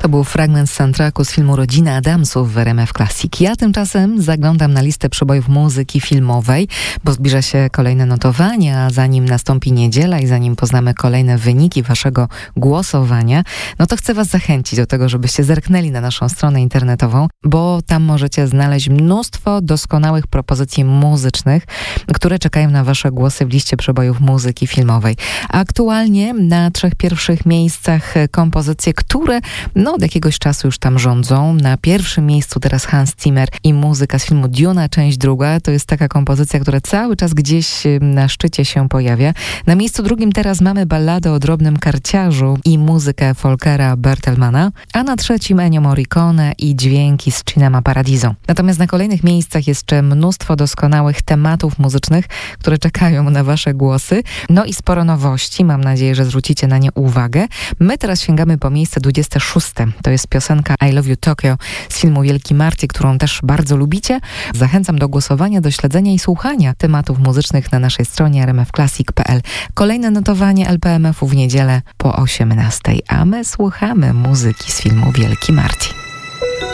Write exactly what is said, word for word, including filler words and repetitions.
To był fragment soundtracku z filmu Rodzina Adamsów w R M F Classic. Ja tymczasem zaglądam na listę przebojów muzyki filmowej, bo zbliża się kolejne notowanie, a zanim nastąpi niedziela i zanim poznamy kolejne wyniki waszego głosowania, no to chcę was zachęcić do tego, żebyście zerknęli na naszą stronę internetową, bo tam możecie znaleźć mnóstwo doskonałych propozycji muzycznych, które czekają na wasze głosy w liście przebojów muzyki filmowej. Aktualnie na trzech pierwszych miejscach kompozycje, które no od jakiegoś czasu już tam rządzą. Na pierwszym miejscu teraz Hans Zimmer i muzyka z filmu Duna, część druga. To jest taka kompozycja, która cały czas gdzieś na szczycie się pojawia. Na miejscu drugim teraz mamy balladę o drobnym karciarzu i muzykę Folkera Bertelmana, a na trzecim Ennio Morricone i dźwięki z Cinema Paradiso. Natomiast na kolejnych miejscach jest jeszcze mnóstwo doskonałych tematów muzycznych, które czekają na wasze głosy. No i sporo nowości. Mam nadzieję, że zwrócicie na nie uwagę. My teraz sięgamy po miejsce dwudzieste szóste. To jest piosenka I Love You Tokyo z filmu Wielki Marty, którą też bardzo lubicie. Zachęcam do głosowania, do śledzenia i słuchania tematów muzycznych na naszej stronie r m f classic kropka p l. Kolejne notowanie L P M F-u w niedzielę po osiemnastej, a my słuchamy muzyki z filmu Wielki Marty.